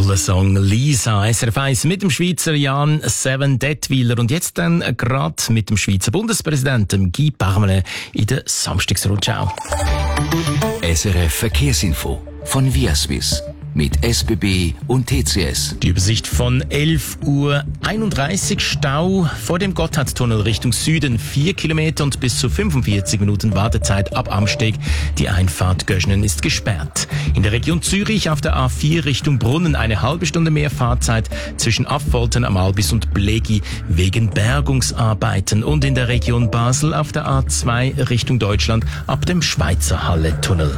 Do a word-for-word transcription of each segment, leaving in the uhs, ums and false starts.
Toller Song Lisa, S R F eins mit dem Schweizer Jan Seven Detwiler und jetzt dann gerade mit dem Schweizer Bundespräsidenten Guy Parmelin in der Samstagsrundschau. S R F Verkehrsinfo von Viaswiss mit S B B und T C S. Die Übersicht von elf Uhr einunddreißig, Stau vor dem Gotthardtunnel Richtung Süden, vier Kilometer und bis zu fünfundvierzig Minuten Wartezeit ab Amsteg. Die Einfahrt Göschnen ist gesperrt. In der Region Zürich auf der A vier Richtung Brunnen eine halbe Stunde mehr Fahrzeit zwischen Affoltern am Albis und Blegi wegen Bergungsarbeiten. Und in der Region Basel auf der A zwei Richtung Deutschland ab dem Schweizer Halle-Tunnel.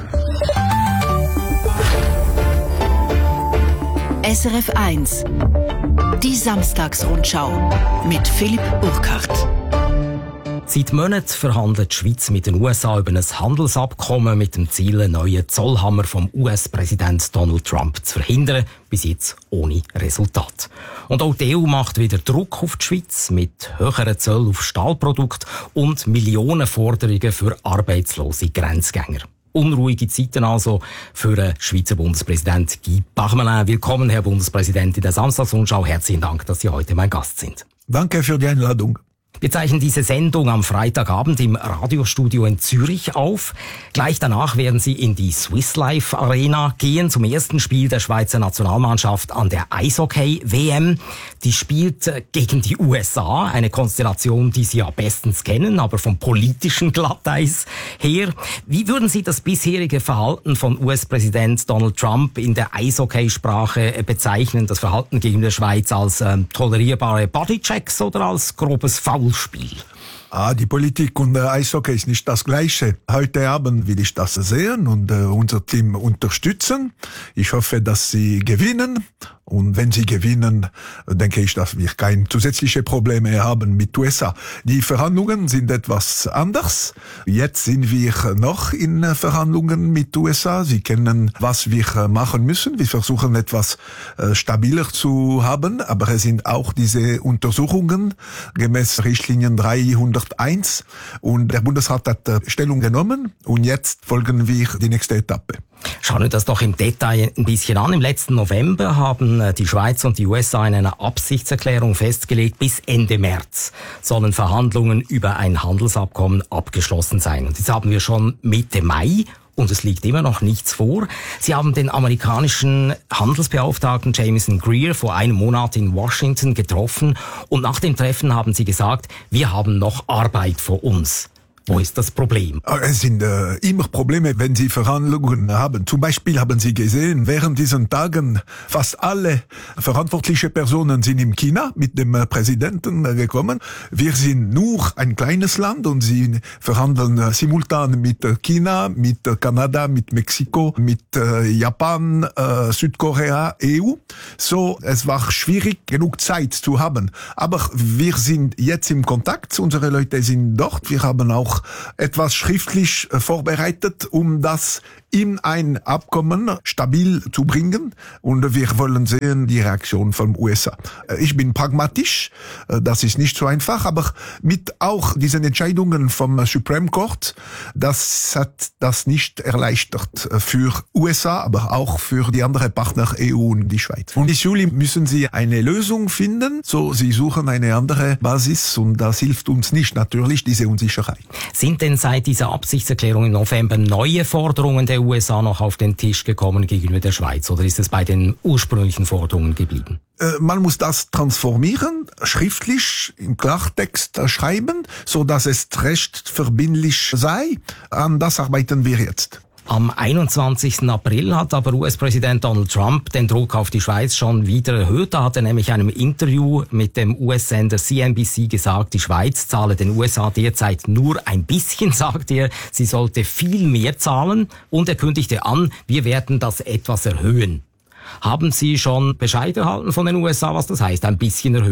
S R F eins. Die Samstagsrundschau mit Philipp Urquhart. Seit Monaten verhandelt die Schweiz mit den U S A über ein Handelsabkommen mit dem Ziel, einen neuen Zollhammer vom U S-Präsident Donald Trump zu verhindern. Bis jetzt ohne Resultat. Und auch die E U macht wieder Druck auf die Schweiz mit höheren Zöllen auf Stahlprodukte und Millionenforderungen für arbeitslose Grenzgänger. Unruhige Zeiten also für den Schweizer Bundespräsident Guy Parmelin. Willkommen, Herr Bundespräsident, in der Samstagsrundschau. Herzlichen Dank, dass Sie heute mein Gast sind. Danke für die Einladung. Wir zeichnen diese Sendung am Freitagabend im Radiostudio in Zürich auf. Gleich danach werden Sie in die Swiss Life Arena gehen zum ersten Spiel der Schweizer Nationalmannschaft an der Eishockey-W M. Die spielt gegen die U S A, eine Konstellation, die Sie ja bestens kennen, aber vom politischen Glatteis her. Wie würden Sie das bisherige Verhalten von U S-Präsident Donald Trump in der Eishockey-Sprache bezeichnen? Das Verhalten gegen die Schweiz als äh, tolerierbare Bodychecks oder als grobes Foul? Spiel. Ah, die Politik und äh, Eishockey ist nicht das Gleiche. Heute Abend will ich das sehen und äh, unser Team unterstützen. Ich hoffe, dass sie gewinnen. Und wenn sie gewinnen, denke ich, dass wir keine zusätzlichen Probleme haben mit U S A. Die Verhandlungen sind etwas anders. Jetzt sind wir noch in Verhandlungen mit U S A. Sie kennen, was wir machen müssen. Wir versuchen etwas stabiler zu haben, aber es sind auch diese Untersuchungen gemäß Richtlinien dreihunderteins. Und der Bundesrat hat Stellung genommen und jetzt folgen wir die nächste Etappe. Schauen wir das doch im Detail ein bisschen an. Im letzten November haben die Schweiz und die U S A in einer Absichtserklärung festgelegt, bis Ende März sollen Verhandlungen über ein Handelsabkommen abgeschlossen sein. Und jetzt haben wir schon Mitte Mai und es liegt immer noch nichts vor. Sie haben den amerikanischen Handelsbeauftragten Jameson Greer vor einem Monat in Washington getroffen und nach dem Treffen haben sie gesagt, wir haben noch Arbeit vor uns. Wo ist das Problem? Es sind äh, immer Probleme, wenn Sie Verhandlungen haben. Zum Beispiel haben Sie gesehen, während diesen Tagen fast alle verantwortliche Personen sind in China mit dem äh, Präsidenten äh, gekommen. Wir sind nur ein kleines Land und sie verhandeln äh, simultan mit äh, China, mit äh, Kanada, mit Mexiko, mit äh, Japan, äh, Südkorea, E U. So, es war schwierig, genug Zeit zu haben. Aber wir sind jetzt im Kontakt. Unsere Leute sind dort. Wir haben auch etwas schriftlich vorbereitet, um das in ein Abkommen stabil zu bringen. Und wir wollen sehen die Reaktion vom U S A. Ich bin pragmatisch, das ist nicht so einfach, aber mit auch diesen Entscheidungen vom Supreme Court, das hat das nicht erleichtert für U S A, aber auch für die anderen Partner E U und die Schweiz. Und bis Juli müssen sie eine Lösung finden, so sie suchen eine andere Basis und das hilft uns nicht, natürlich diese Unsicherheit. Sind denn seit dieser Absichtserklärung im November neue Forderungen der U S A noch auf den Tisch gekommen gegenüber der Schweiz oder ist es bei den ursprünglichen Forderungen geblieben? Äh, man muss das transformieren, schriftlich im Klartext schreiben, so dass es rechtsverbindlich sei. An das arbeiten wir jetzt. Am einundzwanzigsten April hat aber U S-Präsident Donald Trump den Druck auf die Schweiz schon wieder erhöht. Da hat er nämlich in einem Interview mit dem U S-Sender C N B C gesagt, die Schweiz zahle den U S A derzeit nur ein bisschen, sagt er. Sie sollte viel mehr zahlen. Und er kündigte an, wir werden das etwas erhöhen. Haben Sie schon Bescheid erhalten von den U S A, was das heißt, ein bisschen erhöhen?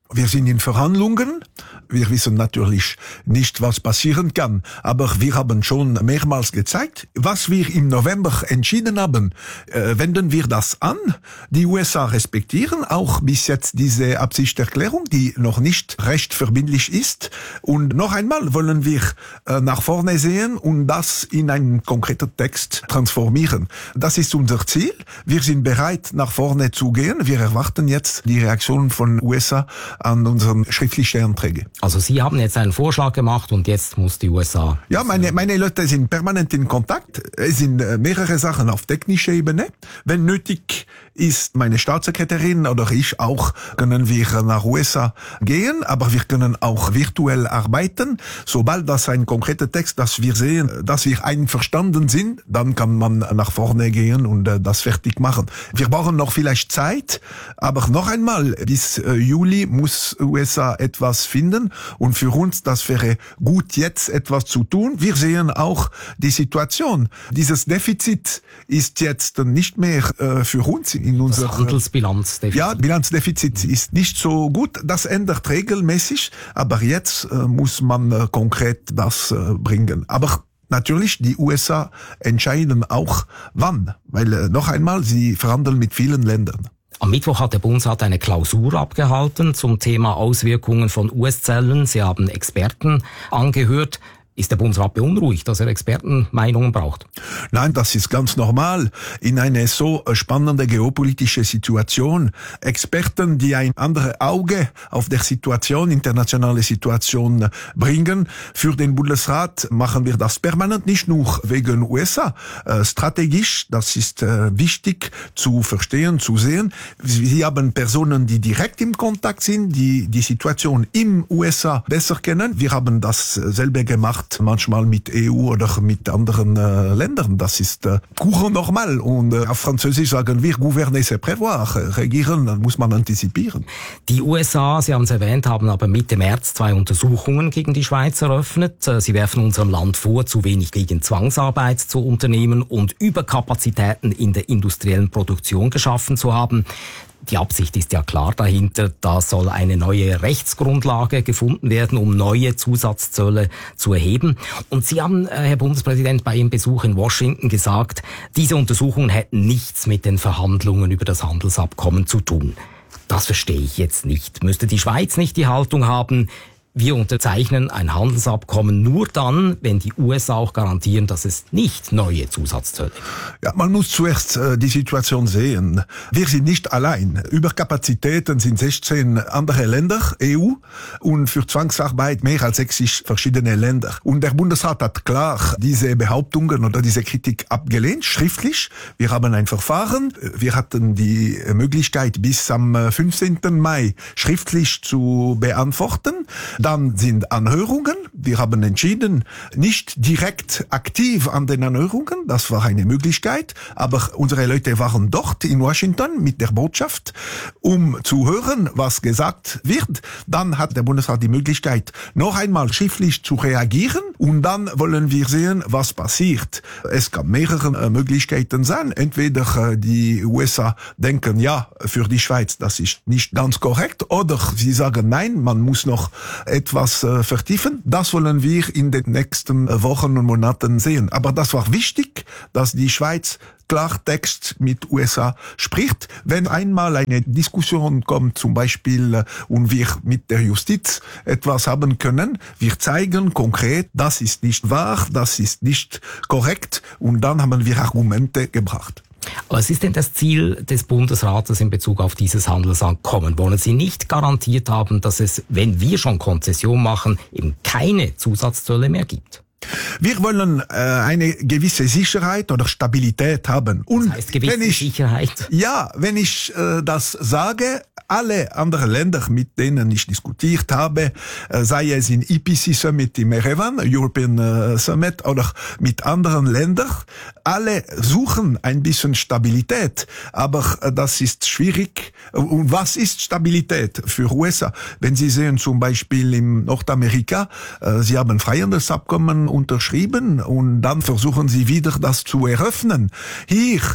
Wir sind in Verhandlungen. Wir wissen natürlich nicht, was passieren kann. Aber wir haben schon mehrmals gezeigt, was wir im November entschieden haben. Äh, wenden wir das an. Die U S A respektieren auch bis jetzt diese Absichtserklärung, die noch nicht recht verbindlich ist. Und noch einmal wollen wir äh, nach vorne sehen und das in einen konkreten Text transformieren. Das ist unser Ziel. Wir sind bereit, nach vorne zu gehen. Wir erwarten jetzt die Reaktion von U S A an unseren schriftlichen Anträge. Also Sie haben jetzt einen Vorschlag gemacht und jetzt muss die U S A... Ja, meine, meine Leute sind permanent in Kontakt. Es sind mehrere Sachen auf technischer Ebene. Wenn nötig ist, meine Staatssekretärin oder ich auch, können wir nach U S A gehen, aber wir können auch virtuell arbeiten. Sobald das ein konkreter Text, dass wir sehen, dass wir einverstanden sind, dann kann man nach vorne gehen und das fertig machen. Wir brauchen noch vielleicht Zeit, aber noch einmal, bis Juli muss U S A etwas finden und für uns, das wäre gut, jetzt etwas zu tun. Wir sehen auch die Situation. Dieses Defizit ist jetzt nicht mehr äh, für uns in unserer Handelsbilanzdefizit. Ja, Bilanzdefizit ist nicht so gut. Das ändert regelmäßig, aber jetzt äh, muss man äh, konkret das äh, bringen. Aber natürlich, die U S A entscheiden auch wann, weil äh, noch einmal, sie verhandeln mit vielen Ländern. Am Mittwoch hat der Bundesrat eine Klausur abgehalten zum Thema Auswirkungen von U S-Zöllen. Sie haben Experten angehört. Ist der Bundesrat beunruhigt, dass er Expertenmeinungen braucht? Nein, das ist ganz normal. In eine so spannende geopolitische Situation. Experten, die ein anderes Auge auf der Situation, internationale Situation bringen. Für den Bundesrat machen wir das permanent, nicht nur wegen U S A. Äh, strategisch, das ist äh, wichtig zu verstehen, zu sehen. Sie haben Personen, die direkt im Kontakt sind, die die Situation im U S A besser kennen. Wir haben dasselbe gemacht manchmal mit E U oder mit anderen äh, Ländern. Das ist äh, courant normal. Und äh, auf Französisch sagen wir, gouverner c'est prévoir. Regieren, dann muss man antizipieren. Die U S A, Sie haben es erwähnt, haben aber Mitte März zwei Untersuchungen gegen die Schweiz eröffnet. Sie werfen unserem Land vor, zu wenig gegen Zwangsarbeit zu unternehmen und Überkapazitäten in der industriellen Produktion geschaffen zu haben. Die Absicht ist ja klar dahinter, da soll eine neue Rechtsgrundlage gefunden werden, um neue Zusatzzölle zu erheben. Und Sie haben, Herr Bundespräsident, bei Ihrem Besuch in Washington gesagt, diese Untersuchungen hätten nichts mit den Verhandlungen über das Handelsabkommen zu tun. Das verstehe ich jetzt nicht. Müsste die Schweiz nicht die Haltung haben, wir unterzeichnen ein Handelsabkommen nur dann, wenn die U S A auch garantieren, dass es nicht neue Zusatzzölle gibt? Ja, man muss zuerst äh, die Situation sehen. Wir sind nicht allein. Überkapazitäten sind sechzehn andere Länder, E U, und für Zwangsarbeit mehr als sechzig verschiedene Länder. Und der Bundesrat hat klar diese Behauptungen oder diese Kritik abgelehnt, schriftlich. Wir haben ein Verfahren. Wir hatten die Möglichkeit, bis am fünfzehnten Mai schriftlich zu beantworten. Dann sind Anhörungen. Wir haben entschieden, nicht direkt aktiv an den Anhörungen. Das war eine Möglichkeit. Aber unsere Leute waren dort in Washington mit der Botschaft, um zu hören, was gesagt wird. Dann hat der Bundesrat die Möglichkeit, noch einmal schriftlich zu reagieren. Und dann wollen wir sehen, was passiert. Es kann mehrere Möglichkeiten sein. Entweder die U S A denken, ja, für die Schweiz, das ist nicht ganz korrekt. Oder sie sagen, nein, man muss noch etwas äh, vertiefen. Das wollen wir in den nächsten äh, Wochen und Monaten sehen. Aber das war wichtig, dass die Schweiz Klartext mit U S A spricht. Wenn einmal eine Diskussion kommt, zum Beispiel, äh, und wir mit der Justiz etwas haben können, wir zeigen konkret, das ist nicht wahr, das ist nicht korrekt, und dann haben wir Argumente gebracht. Was ist denn das Ziel des Bundesrates in Bezug auf dieses Handelsabkommen? Wollen Sie nicht garantiert haben, dass es, wenn wir schon Konzession machen, eben keine Zusatzzölle mehr gibt? Wir wollen äh, eine gewisse Sicherheit oder Stabilität haben. Und das heißt gewisse wenn ich, Sicherheit? Ja, wenn ich äh, das sage, alle anderen Länder, mit denen ich diskutiert habe, äh, sei es in E P C Summit im Erevan, European äh, Summit, oder mit anderen Ländern, alle suchen ein bisschen Stabilität. Aber äh, das ist schwierig. Und was ist Stabilität für U S A? Wenn Sie sehen zum Beispiel in Nordamerika, äh, sie haben Freihandelsabkommen unterschrieben und dann versuchen sie wieder das zu eröffnen. Hier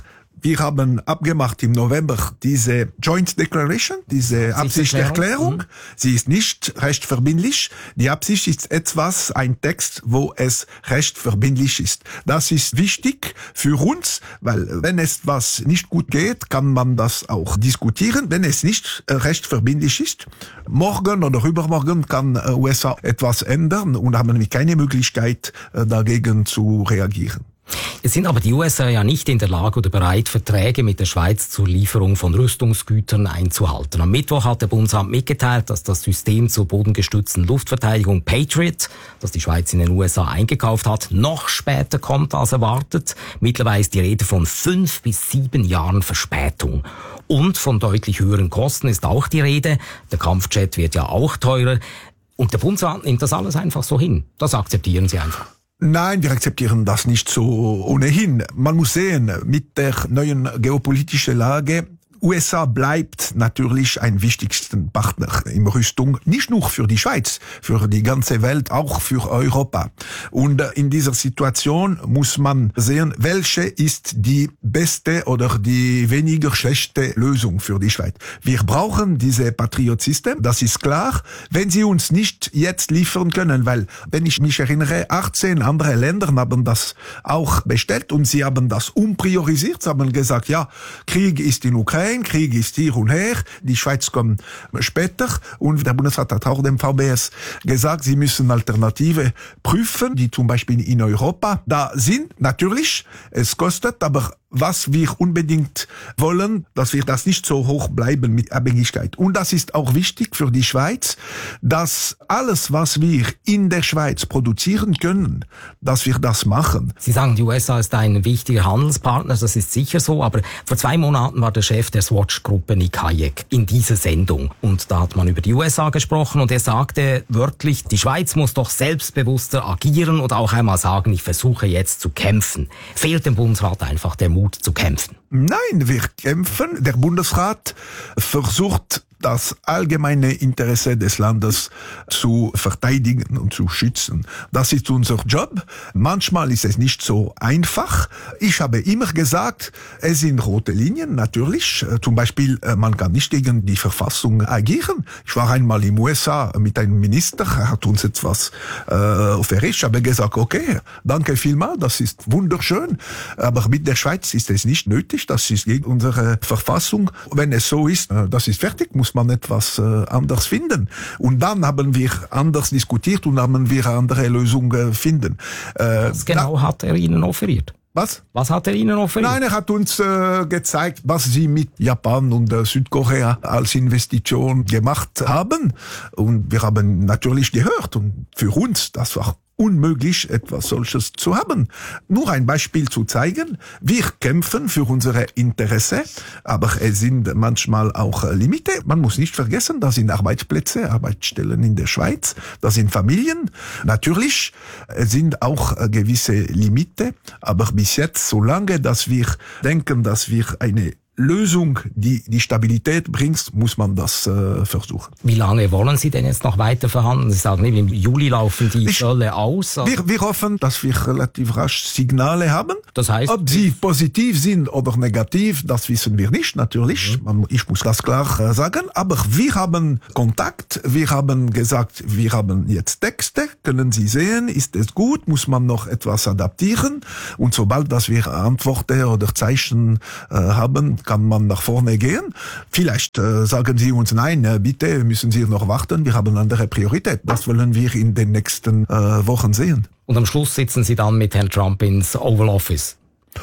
Wir haben abgemacht im November diese Joint Declaration, diese Absichtserklärung. Mhm. Sie ist nicht rechtsverbindlich. Die Absicht ist etwas, ein Text, wo es rechtsverbindlich ist. Das ist wichtig für uns, weil wenn es was nicht gut geht, kann man das auch diskutieren. Wenn es nicht rechtsverbindlich ist, morgen oder übermorgen kann U S A etwas ändern und haben wir keine Möglichkeit, dagegen zu reagieren. Jetzt sind aber die U S A ja nicht in der Lage oder bereit, Verträge mit der Schweiz zur Lieferung von Rüstungsgütern einzuhalten. Am Mittwoch hat der Bundesrat mitgeteilt, dass das System zur bodengestützten Luftverteidigung Patriot, das die Schweiz in den U S A eingekauft hat, noch später kommt als erwartet. Mittlerweile ist die Rede von fünf bis sieben Jahren Verspätung. Und von deutlich höheren Kosten ist auch die Rede. Der Kampfjet wird ja auch teurer. Und der Bundesrat nimmt das alles einfach so hin. Das akzeptieren Sie einfach. Nein, wir akzeptieren das nicht so ohnehin. Man muss sehen, mit der neuen geopolitischen Lage, U S A bleibt natürlich ein wichtigster Partner in Rüstung, nicht nur für die Schweiz, für die ganze Welt, auch für Europa. Und in dieser Situation muss man sehen, welche ist die beste oder die weniger schlechte Lösung für die Schweiz. Wir brauchen diese Patriot-System, das ist klar, wenn sie uns nicht jetzt liefern können, weil, wenn ich mich erinnere, achtzehn andere Länder haben das auch bestellt und sie haben das umpriorisiert, sie haben gesagt, ja, Krieg ist in Ukraine, Krieg ist hier und her, die Schweiz kommt später und der Bundesrat hat auch dem V B S gesagt, sie müssen Alternative prüfen, die zum Beispiel in Europa da sind. Natürlich, es kostet, aber was wir unbedingt wollen, dass wir das nicht so hoch bleiben mit Abhängigkeit. Und das ist auch wichtig für die Schweiz, dass alles, was wir in der Schweiz produzieren können, dass wir das machen. Sie sagen, die U S A ist ein wichtiger Handelspartner, das ist sicher so, aber vor zwei Monaten war der Chef der Swatch-Gruppe Nick Hayek in dieser Sendung. Und da hat man über die U S A gesprochen und er sagte wörtlich, die Schweiz muss doch selbstbewusster agieren und auch einmal sagen, ich versuche jetzt zu kämpfen. Fehlt dem Bundesrat einfach der Mut zu kämpfen? Nein, wir kämpfen. Der Bundesrat versucht, das allgemeine Interesse des Landes zu verteidigen und zu schützen. Das ist unser Job. Manchmal ist es nicht so einfach. Ich habe immer gesagt, es sind rote Linien, natürlich. Zum Beispiel, man kann nicht gegen die Verfassung agieren. Ich war einmal im U S A mit einem Minister, er hat uns etwas äh, offeriert. Ich habe gesagt, okay, danke vielmals, das ist wunderschön. Aber mit der Schweiz ist es nicht nötig, das ist gegen unsere Verfassung. Wenn es so ist, das ist fertig, muss man etwas äh, anders finden. Und dann haben wir anders diskutiert und haben wir andere Lösungen finden. Äh, Was genau na, hat er Ihnen offeriert? Was? Was hat er Ihnen offeriert? Nein, er hat uns äh, gezeigt, was sie mit Japan und äh, Südkorea als Investition gemacht haben. Und wir haben natürlich gehört. Und für uns, das war unmöglich, etwas solches zu haben. Nur ein Beispiel zu zeigen, wir kämpfen für unsere Interesse, aber es sind manchmal auch Limite. Man muss nicht vergessen, das sind Arbeitsplätze, Arbeitsstellen in der Schweiz, das sind Familien. Natürlich sind auch gewisse Limite, aber bis jetzt, solange dass wir denken, dass wir eine Lösung, die die Stabilität bringt, muss man das äh, versuchen. Wie lange wollen Sie denn jetzt noch weiter verhandeln? Sie sagen, im Juli laufen die ich, Zölle aus. Wir, wir hoffen, dass wir relativ rasch Signale haben. Das heißt, ob sie positiv sind oder negativ, das wissen wir nicht, natürlich. Mhm. Ich muss das klar äh, sagen. Aber wir haben Kontakt. Wir haben gesagt, wir haben jetzt Texte. Können Sie sehen, ist es gut? Muss man noch etwas adaptieren? Und sobald dass wir Antworten oder Zeichen äh, haben, kann man nach vorne gehen. Vielleicht äh, sagen Sie uns, nein, äh, bitte müssen Sie noch warten, wir haben andere Priorität. Das wollen wir in den nächsten äh, Wochen sehen. Und am Schluss sitzen Sie dann mit Herrn Trump ins Oval Office?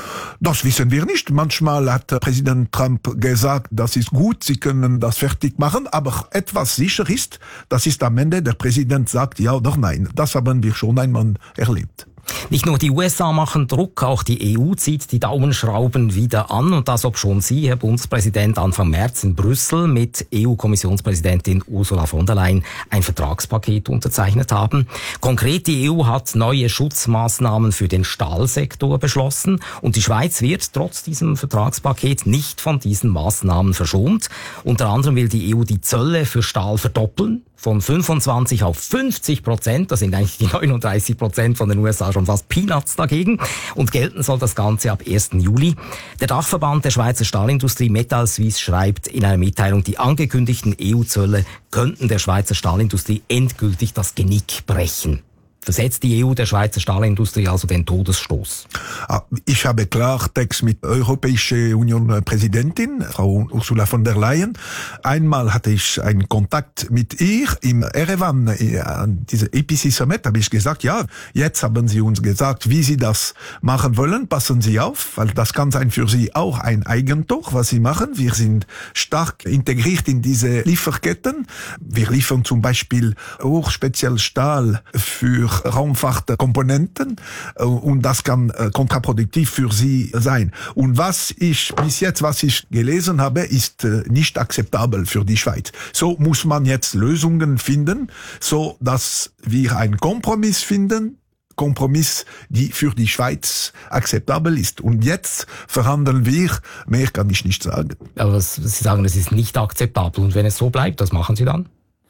Das wissen wir nicht. Manchmal hat Präsident Trump gesagt, das ist gut, Sie können das fertig machen, aber etwas sicher ist, das ist am Ende, der Präsident sagt ja oder nein. Das haben wir schon einmal erlebt. Nicht nur die U S A machen Druck, auch die E U zieht die Daumenschrauben wieder an und das, obschon Sie, Herr Bundespräsident, Anfang März in Brüssel mit E U-Kommissionspräsidentin Ursula von der Leyen ein Vertragspaket unterzeichnet haben. Konkret, die E U hat neue Schutzmaßnahmen für den Stahlsektor beschlossen und die Schweiz wird trotz diesem Vertragspaket nicht von diesen Maßnahmen verschont. Unter anderem will die E U die Zölle für Stahl verdoppeln, von fünfundzwanzig auf fünfzig Prozent. Das sind eigentlich die neununddreißig Prozent von den U S A schon fast Peanuts dagegen. Und gelten soll das Ganze ab ersten Juli. Der Dachverband der Schweizer Stahlindustrie Metal Suisse schreibt in einer Mitteilung, die angekündigten E U-Zölle könnten der Schweizer Stahlindustrie endgültig das Genick brechen. Versetzt die E U der Schweizer Stahlindustrie also den Todesstoß? Ich habe Klartext mit Europäische Union Präsidentin, Frau Ursula von der Leyen. Einmal hatte ich einen Kontakt mit ihr im Erevan, an dieser E P C Summit, habe ich gesagt, ja, jetzt haben Sie uns gesagt, wie Sie das machen wollen, passen Sie auf, weil das kann sein für Sie auch ein Eigentor, was Sie machen. Wir sind stark integriert in diese Lieferketten. Wir liefern zum Beispiel hochspeziell Stahl für Raumfahrtkomponenten und das kann kontraproduktiv für sie sein. Und was ich bis jetzt, was ich gelesen habe, ist nicht akzeptabel für die Schweiz. So muss man jetzt Lösungen finden, so dass wir einen Kompromiss finden, Kompromiss, die für die Schweiz akzeptabel ist. Und jetzt verhandeln wir, mehr kann ich nicht sagen. Aber Sie sagen, es ist nicht akzeptabel. Und wenn es so bleibt, was machen Sie dann?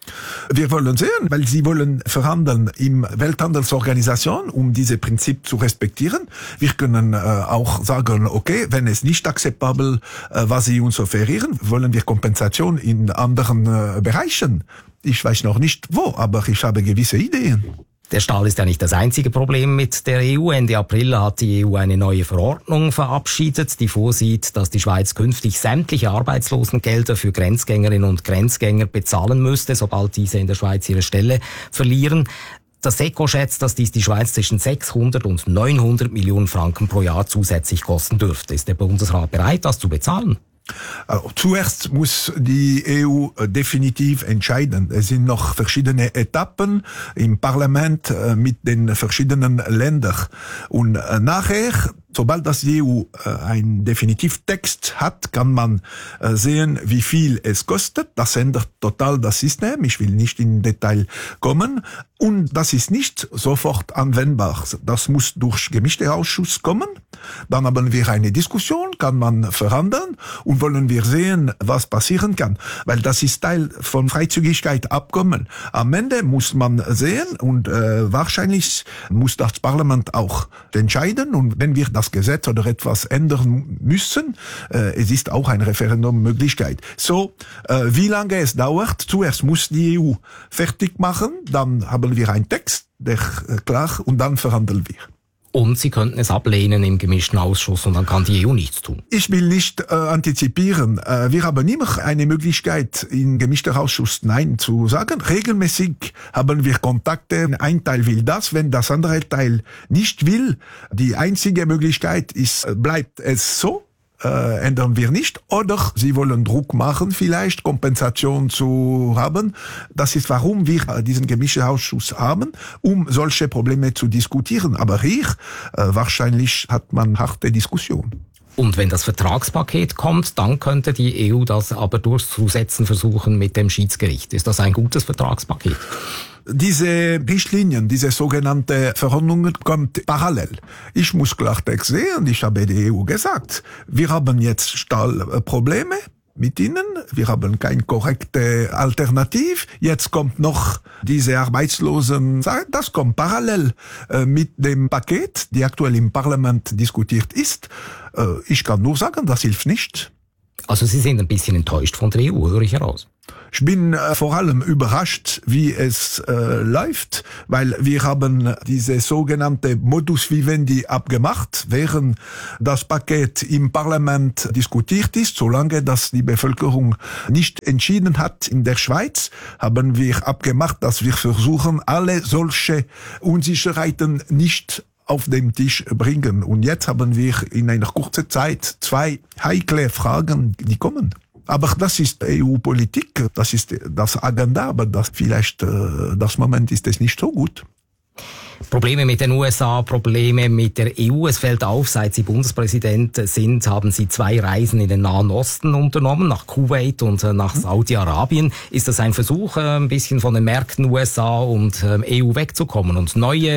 Wir wollen sehen, weil sie wollen verhandeln im Welthandelsorganisation, um diese Prinzip zu respektieren. Wir können äh, auch sagen, okay, wenn es nicht akzeptabel, äh, was sie uns offerieren, wollen wir Kompensation in anderen äh, Bereichen. Ich weiß noch nicht wo, aber ich habe gewisse Ideen. Der Stahl ist ja nicht das einzige Problem mit der E U. Ende April hat die E U eine neue Verordnung verabschiedet, die vorsieht, dass die Schweiz künftig sämtliche Arbeitslosengelder für Grenzgängerinnen und Grenzgänger bezahlen müsste, sobald diese in der Schweiz ihre Stelle verlieren. Das SECO schätzt, dass dies die Schweiz zwischen sechshundert und neunhundert Millionen Franken pro Jahr zusätzlich kosten dürfte. Ist der Bundesrat bereit, das zu bezahlen? Also, zuerst muss die E U definitiv entscheiden. Es sind noch verschiedene Etappen im Parlament äh, mit den verschiedenen Ländern. Und äh, nachher, sobald das die E U äh, einen Definitivtext hat, kann man äh, sehen, wie viel es kostet. Das ändert total das System. Ich will nicht in Detail kommen. Und das ist nicht sofort anwendbar. Das muss durch gemischte Ausschuss kommen. Dann haben wir eine Diskussion, kann man verhandeln und wollen wir sehen, was passieren kann. Weil das ist Teil von Freizügigkeit-Abkommen. Am Ende muss man sehen und äh, wahrscheinlich muss das Parlament auch entscheiden. Und wenn wir das Gesetz oder etwas ändern müssen, äh, es ist auch eine Referendummöglichkeit. So, äh, wie lange es dauert, zuerst muss die E U fertig machen, dann haben wir einen Text, der äh, klar, und dann verhandeln wir. Und Sie könnten es ablehnen im gemischten Ausschuss und dann kann die E U nichts tun. Ich will nicht äh, antizipieren. Äh, wir haben immer eine Möglichkeit, in gemischter Ausschuss Nein zu sagen. Regelmäßig haben wir Kontakte. Ein Teil will das, wenn das andere Teil nicht will. Die einzige Möglichkeit ist, bleibt es so. Äh, ändern wir nicht. Oder sie wollen Druck machen, vielleicht Kompensation zu haben. Das ist, warum wir diesen gemischten Ausschuss haben, um solche Probleme zu diskutieren. Aber hier äh, wahrscheinlich hat man harte Diskussion. Und wenn das Vertragspaket kommt, dann könnte die E U das aber durchzusetzen versuchen mit dem Schiedsgericht. Ist das ein gutes Vertragspaket? Diese Richtlinien, diese sogenannte Verordnungen kommt parallel. Ich muss Klartext sehen, ich habe der E U gesagt, wir haben jetzt Stahlprobleme mit ihnen, wir haben keine korrekte Alternative, jetzt kommt noch diese Arbeitslosen, das kommt parallel äh, mit dem Paket, die aktuell im Parlament diskutiert ist. Äh, ich kann nur sagen, das hilft nicht. Also Sie sind ein bisschen enttäuscht von der E U, höre ich heraus. Ich bin äh, vor allem überrascht, wie es äh, läuft, weil wir haben diese sogenannte Modus Vivendi abgemacht, während das Paket im Parlament diskutiert ist. Solange das die Bevölkerung nicht entschieden hat in der Schweiz, haben wir abgemacht, dass wir versuchen, alle solche Unsicherheiten nicht auf dem Tisch bringen. Und jetzt haben wir in einer kurzen Zeit zwei heikle Fragen, die kommen. Aber das ist E U-Politik, das ist das Agenda, aber das vielleicht, äh, das Moment ist es nicht so gut. Probleme mit den U S A, Probleme mit der E U. Es fällt auf, seit Sie Bundespräsident sind, haben Sie zwei Reisen in den Nahen Osten unternommen, nach Kuwait und nach Saudi-Arabien. Ist das ein Versuch, ein bisschen von den Märkten U S A und E U wegzukommen und neue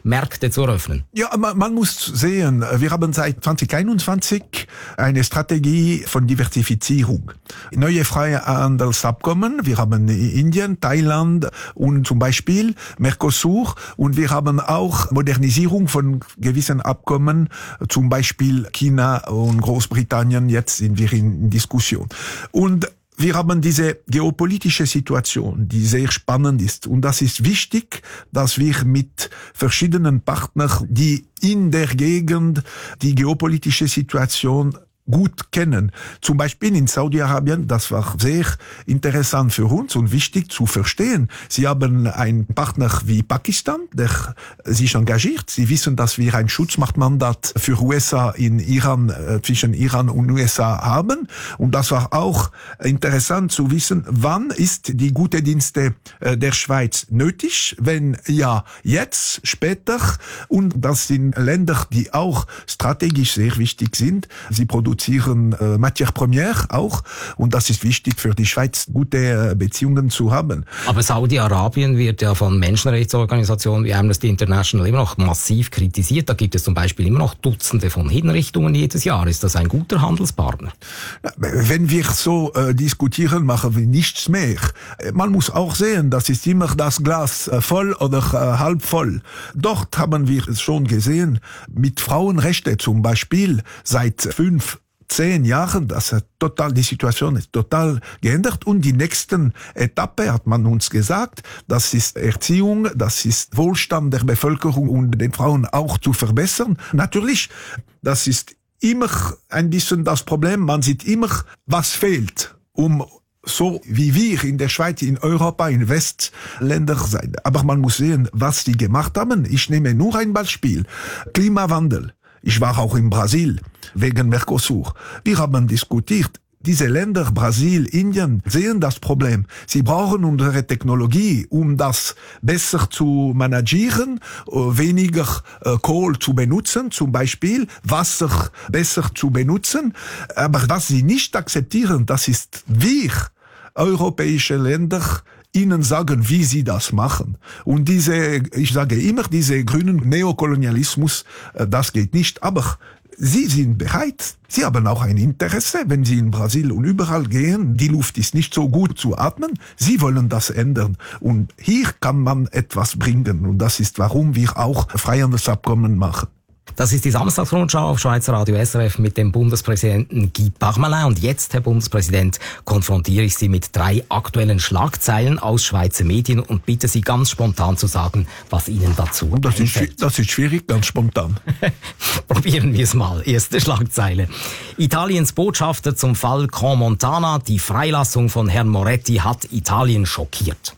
Märkte zu eröffnen? Ja, man, man muss sehen, wir haben seit zwanzig einundzwanzig eine Strategie von Diversifizierung. Neue Freihandelsabkommen, wir haben Indien, Thailand und zum Beispiel Mercosur, und wir haben auch Modernisierung von gewissen Abkommen, zum Beispiel China und Großbritannien, jetzt sind wir in Diskussion. Und wir haben diese geopolitische Situation, die sehr spannend ist. Und das ist wichtig, dass wir mit verschiedenen Partnern, die in der Gegend die geopolitische Situation gut kennen. Zum Beispiel in Saudi-Arabien, das war sehr interessant für uns und wichtig zu verstehen. Sie haben einen Partner wie Pakistan, der sich engagiert. Sie wissen, dass wir ein Schutzmachtmandat für U S A in Iran, äh, zwischen Iran und U S A haben. Und das war auch interessant zu wissen, wann ist die gute Dienste äh, der Schweiz nötig? Wenn ja, jetzt, später. Und das sind Länder, die auch strategisch sehr wichtig sind. Sie produzieren äh, Matière Première auch, und das ist wichtig für die Schweiz, gute äh, Beziehungen zu haben. Aber Saudi-Arabien wird ja von Menschenrechtsorganisationen wie Amnesty International immer noch massiv kritisiert. Da gibt es zum Beispiel immer noch Dutzende von Hinrichtungen jedes Jahr. Ist das ein guter Handelspartner? Wenn wir so äh, diskutieren, machen wir nichts mehr. Man muss auch sehen, das ist immer das Glas äh, voll oder äh, halb voll. Dort haben wir es schon gesehen, mit Frauenrechte zum Beispiel seit fünf zehn Jahren, das hat total, die Situation ist total geändert, und die nächsten Etappe, hat man uns gesagt, das ist Erziehung, das ist Wohlstand der Bevölkerung und den Frauen auch zu verbessern. Natürlich, das ist immer ein bisschen das Problem, man sieht immer, was fehlt, um so wie wir in der Schweiz, in Europa, in Westländern sein. Aber man muss sehen, was die gemacht haben. Ich nehme nur ein Beispiel. Klimawandel. Ich war auch in Brasil wegen Mercosur. Wir haben diskutiert. Diese Länder, Brasil, Indien, sehen das Problem. Sie brauchen unsere Technologie, um das besser zu managieren, weniger Kohl zu benutzen, zum Beispiel Wasser besser zu benutzen. Aber was sie nicht akzeptieren, das ist wir, europäische Länder, ihnen sagen, wie sie das machen. Und diese, ich sage immer, diese grünen Neokolonialismus, das geht nicht. Aber sie sind bereit. Sie haben auch ein Interesse, wenn sie in Brasilien und überall gehen. Die Luft ist nicht so gut zu atmen. Sie wollen das ändern. Und hier kann man etwas bringen. Und das ist, warum wir auch Freihandelsabkommen machen. Das ist die Samstagsrundschau auf Schweizer Radio S R F mit dem Bundespräsidenten Guy Parmelin. Und jetzt, Herr Bundespräsident, konfrontiere ich Sie mit drei aktuellen Schlagzeilen aus Schweizer Medien und bitte Sie ganz spontan zu sagen, was Ihnen dazu und das einfällt. Ist, das ist schwierig, ganz spontan. Probieren wir es mal. Erste Schlagzeile. Italiens Botschafter zum Fall Crans-Montana. Die Freilassung von Herrn Moretti hat Italien schockiert.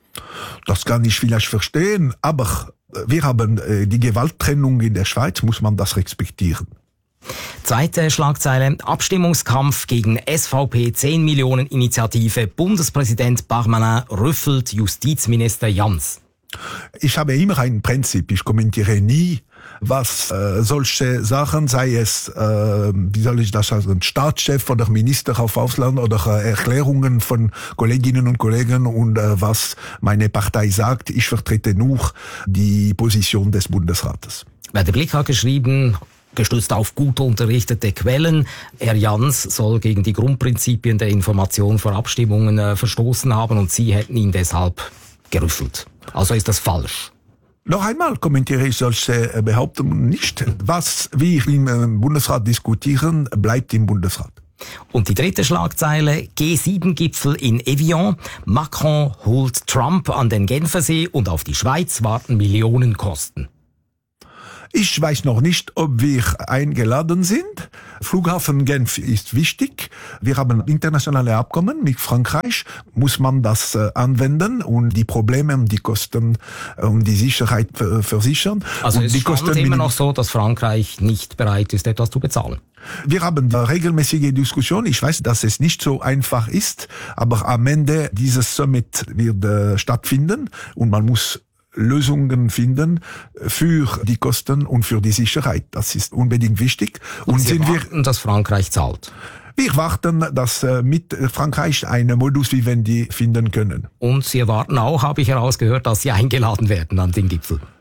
Das kann ich vielleicht verstehen, aber wir haben äh, die Gewalttrennung in der Schweiz, muss man das respektieren. Zweite Schlagzeile. Abstimmungskampf gegen S V P zehn Millionen Initiative. Bundespräsident Parmelin rüffelt Justizminister Jans. Ich habe immer ein Prinzip. Ich kommentiere nie, was äh, solche Sachen, sei es, äh, wie soll ich das sagen, Staatschef oder Minister auf Ausland oder äh, Erklärungen von Kolleginnen und Kollegen und äh, was meine Partei sagt. Ich vertrete nur die Position des Bundesrates. Der Blick hat geschrieben, gestützt auf gut unterrichtete Quellen, Herr Jans soll gegen die Grundprinzipien der Information vor Abstimmungen äh, verstoßen haben und Sie hätten ihn deshalb gerüffelt. Also ist das falsch. Noch einmal kommentiere ich solche Behauptungen nicht. Was wir im Bundesrat diskutieren, bleibt im Bundesrat. Und die dritte Schlagzeile, G sieben Gipfel in Evian. Macron holt Trump an den Genfersee und auf die Schweiz warten Millionenkosten. Ich weiß noch nicht, ob wir eingeladen sind. Flughafen Genf ist wichtig. Wir haben internationale Abkommen mit Frankreich. Muss man das äh, anwenden und die Probleme und die Kosten äh, und die Sicherheit äh, versichern. Also und es die ist Kosten immer noch so, dass Frankreich nicht bereit ist, etwas zu bezahlen. Wir haben eine regelmäßige Diskussion. Ich weiß, dass es nicht so einfach ist, aber am Ende dieses Summit wird äh, stattfinden und man muss Lösungen finden für die Kosten und für die Sicherheit. Das ist unbedingt wichtig. Und, und Sie sind warten, wir, dass Frankreich zahlt? Wir warten, dass mit Frankreich einen Modus vivendi finden können. Und Sie erwarten auch, habe ich herausgehört, dass Sie eingeladen werden an den Gipfel.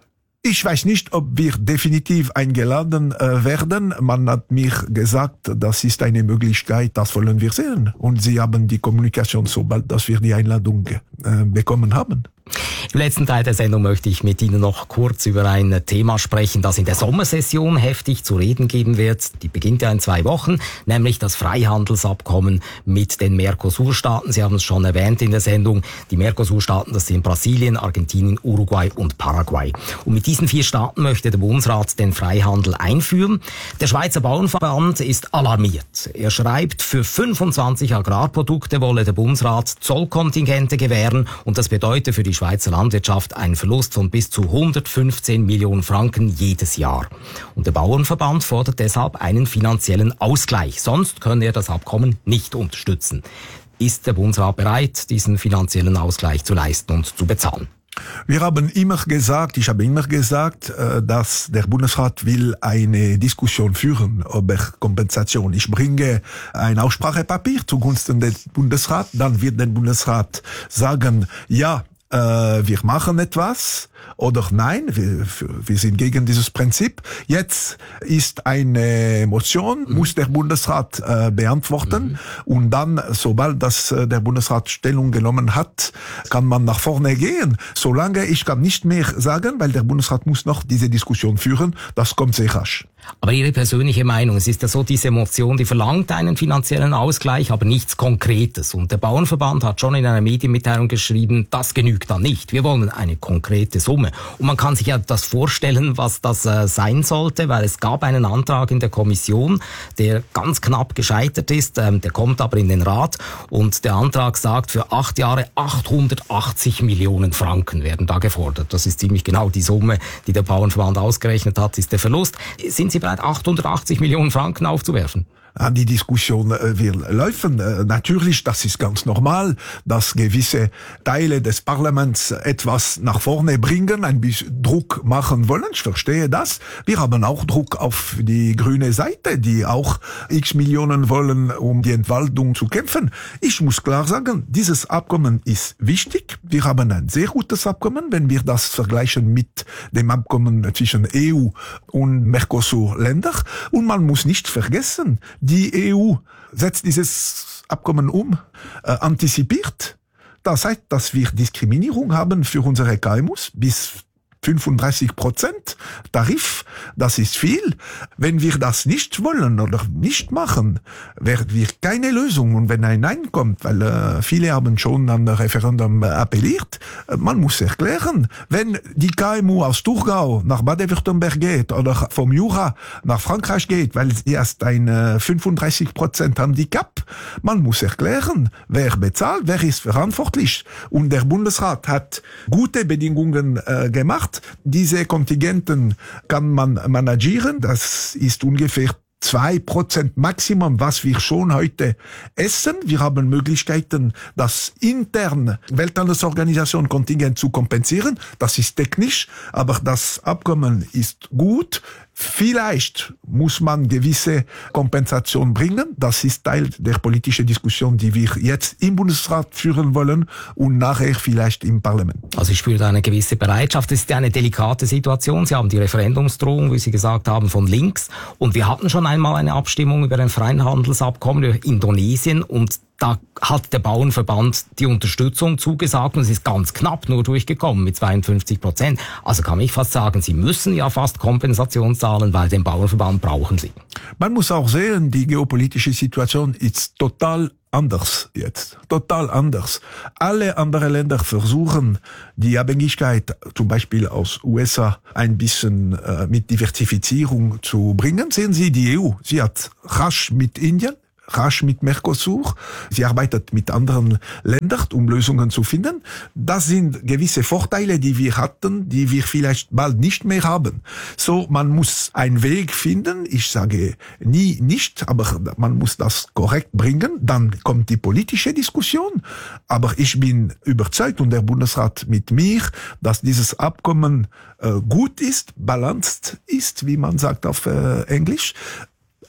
Ich weiß nicht, ob wir definitiv eingeladen äh, werden. Man hat mir gesagt, das ist eine Möglichkeit, das wollen wir sehen. Und sie haben die Kommunikation, sobald dass wir die Einladung äh, bekommen haben. Im letzten Teil der Sendung möchte ich mit Ihnen noch kurz über ein Thema sprechen, das in der Sommersession heftig zu reden geben wird. Die beginnt ja in zwei Wochen, nämlich das Freihandelsabkommen mit den Mercosur-Staaten. Sie haben es schon erwähnt in der Sendung. Die Mercosur-Staaten, das sind Brasilien, Argentinien, Uruguay und Paraguay. Und mit diesen vier Staaten möchte der Bundesrat den Freihandel einführen. Der Schweizer Bauernverband ist alarmiert. Er schreibt, für fünfundzwanzig Agrarprodukte wolle der Bundesrat Zollkontingente gewähren und das bedeutet für die Schweizer Landwirtschaft einen Verlust von bis zu hundertfünfzehn Millionen Franken jedes Jahr. Und der Bauernverband fordert deshalb einen finanziellen Ausgleich. Sonst könne er das Abkommen nicht unterstützen. Ist der Bundesrat bereit, diesen finanziellen Ausgleich zu leisten und zu bezahlen? Wir haben immer gesagt, ich habe immer gesagt, dass der Bundesrat will eine Diskussion führen über Kompensation. Ich bringe ein Aussprachepapier zugunsten des Bundesrats, dann wird der Bundesrat sagen, ja, wir machen etwas oder nein, wir, wir sind gegen dieses Prinzip. Jetzt ist eine Motion, mhm. muss der Bundesrat äh, beantworten mhm. und dann, sobald das äh, der Bundesrat Stellung genommen hat, kann man nach vorne gehen. Solange ich kann nicht mehr sagen, weil der Bundesrat muss noch diese Diskussion führen, das kommt sehr rasch. Aber Ihre persönliche Meinung, es ist ja so, diese Motion, die verlangt einen finanziellen Ausgleich, aber nichts Konkretes. Und der Bauernverband hat schon in einer Medienmitteilung geschrieben, das genügt dann nicht. Wir wollen eine konkrete Summe. Und man kann sich ja das vorstellen, was das äh, sein sollte, weil es gab einen Antrag in der Kommission, der ganz knapp gescheitert ist, ähm, der kommt aber in den Rat und der Antrag sagt, für acht Jahre achthundertachtzig Millionen Franken werden da gefordert. Das ist ziemlich genau die Summe, die der Bauernverband ausgerechnet hat, ist der Verlust. Sind Sie bereit, achthundertachtzig Millionen Franken aufzuwerfen? Die Diskussion äh, wird laufen. Äh, natürlich, das ist ganz normal, dass gewisse Teile des Parlaments etwas nach vorne bringen, ein bisschen Druck machen wollen. Ich verstehe das. Wir haben auch Druck auf die grüne Seite, die auch x Millionen wollen, um die Entwaldung zu kämpfen. Ich muss klar sagen, dieses Abkommen ist wichtig. Wir haben ein sehr gutes Abkommen, wenn wir das vergleichen mit dem Abkommen zwischen E U und Mercosur-Ländern. Und man muss nicht vergessen, die E U setzt dieses Abkommen um, äh, antizipiert. Das heißt, dass wir Diskriminierung haben für unsere K M Us bis fünfunddreißig Prozent Tarif, das ist viel. Wenn wir das nicht wollen oder nicht machen, werden wir keine Lösung. Und wenn ein Nein kommt, weil äh, viele haben schon am Referendum äh, appelliert, äh, man muss erklären, wenn die K M U aus Thurgau nach Baden-Württemberg geht oder vom Jura nach Frankreich geht, weil sie erst ein äh, fünfunddreißig Prozent Handicap, man muss erklären, wer bezahlt, wer ist verantwortlich. Und der Bundesrat hat gute Bedingungen äh, gemacht. Diese Kontingenten kann man managieren. Das ist ungefähr zwei Prozent Maximum, was wir schon heute essen. Wir haben Möglichkeiten, das intern Welthandelsorganisation Kontingent zu kompensieren. Das ist technisch, aber das Abkommen ist gut. Vielleicht muss man gewisse Kompensation bringen. Das ist Teil der politischen Diskussion, die wir jetzt im Bundesrat führen wollen und nachher vielleicht im Parlament. Also ich spüre da eine gewisse Bereitschaft. Es ist ja eine delikate Situation. Sie haben die Referendumsdrohung, wie Sie gesagt haben, von links. Und wir hatten schon einmal eine Abstimmung über ein Freihandelsabkommen über Indonesien und da hat der Bauernverband die Unterstützung zugesagt und es ist ganz knapp nur durchgekommen mit zweiundfünfzig Prozent. Also kann ich fast sagen, Sie müssen ja fast Kompensation zahlen, weil den Bauernverband brauchen Sie. Man muss auch sehen, die geopolitische Situation ist total anders jetzt. Total anders. Alle anderen Länder versuchen, die Abhängigkeit zum Beispiel aus U S A ein bisschen äh, mit Diversifizierung zu bringen. Sehen Sie die E U. Sie hat rasch mit Indien, rasch mit Mercosur. Sie arbeitet mit anderen Ländern, um Lösungen zu finden. Das sind gewisse Vorteile, die wir hatten, die wir vielleicht bald nicht mehr haben. So, man muss einen Weg finden. Ich sage nie nicht, aber man muss das korrekt bringen. Dann kommt die politische Diskussion. Aber ich bin überzeugt und der Bundesrat mit mir, dass dieses Abkommen äh, gut ist, balanced ist, wie man sagt auf äh, Englisch.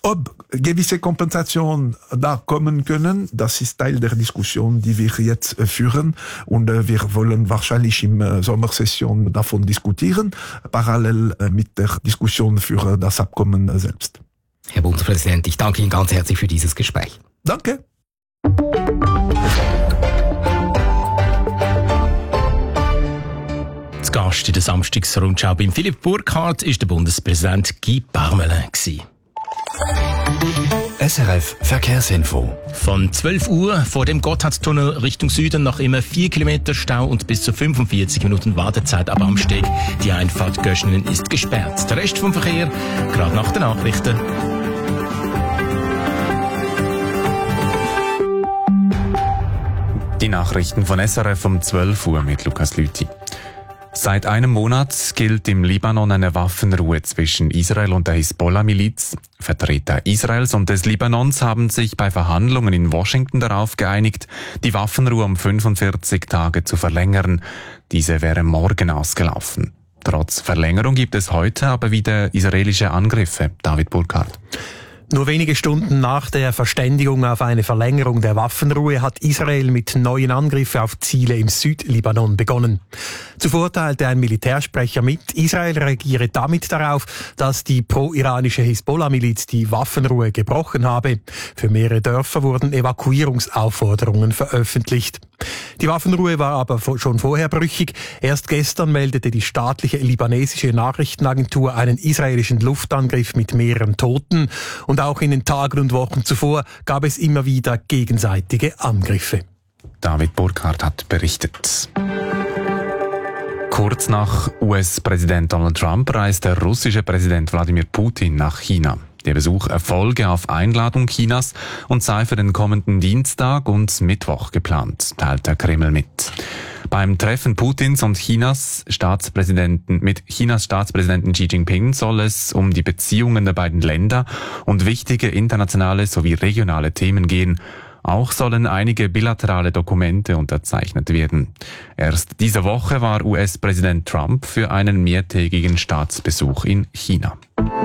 Ob gewisse Kompensationen da kommen können, das ist Teil der Diskussion, die wir jetzt äh, führen. Und äh, wir wollen wahrscheinlich im äh, Sommersession davon diskutieren, parallel äh, mit der Diskussion für äh, das Abkommen äh, selbst. Herr Bundespräsident, ich danke Ihnen ganz herzlich für dieses Gespräch. Danke. Zu Gast in der Samstagsrundschau beim Philipp Burkhardt ist der Bundespräsident Guy Parmelin. S R F Verkehrsinfo. Von zwölf Uhr vor dem Gotthardtunnel Richtung Süden noch immer vier Kilometer Stau und bis zu fünfundvierzig Minuten Wartezeit ab Amsteg. Die Einfahrt Göschenen ist gesperrt. Der Rest vom Verkehr gerade nach den Nachrichten. Die Nachrichten von S R F um zwölf Uhr mit Lukas Lüthi. Seit einem Monat gilt im Libanon eine Waffenruhe zwischen Israel und der Hisbollah-Miliz. Vertreter Israels und des Libanons haben sich bei Verhandlungen in Washington darauf geeinigt, die Waffenruhe um fünfundvierzig Tage zu verlängern. Diese wäre morgen ausgelaufen. Trotz Verlängerung gibt es heute aber wieder israelische Angriffe. David Burkhardt. Nur wenige Stunden nach der Verständigung auf eine Verlängerung der Waffenruhe hat Israel mit neuen Angriffen auf Ziele im Südlibanon begonnen. Zuvor teilte ein Militärsprecher mit, Israel reagiere damit darauf, dass die pro-iranische Hisbollah-Miliz die Waffenruhe gebrochen habe. Für mehrere Dörfer wurden Evakuierungsaufforderungen veröffentlicht. Die Waffenruhe war aber schon vorher brüchig. Erst gestern meldete die staatliche libanesische Nachrichtenagentur einen israelischen Luftangriff mit mehreren Toten. Und auch in den Tagen und Wochen zuvor gab es immer wieder gegenseitige Angriffe. David Burkhardt hat berichtet. Kurz nach U S-Präsident Donald Trump reist der russische Präsident Wladimir Putin nach China. Der Besuch erfolge auf Einladung Chinas und sei für den kommenden Dienstag und Mittwoch geplant, teilt der Kreml mit. Beim Treffen Putins und Chinas Staatspräsidenten mit Chinas Staatspräsidenten Xi Jinping soll es um die Beziehungen der beiden Länder und wichtige internationale sowie regionale Themen gehen. Auch sollen einige bilaterale Dokumente unterzeichnet werden. Erst diese Woche war U S-Präsident Trump für einen mehrtägigen Staatsbesuch in China.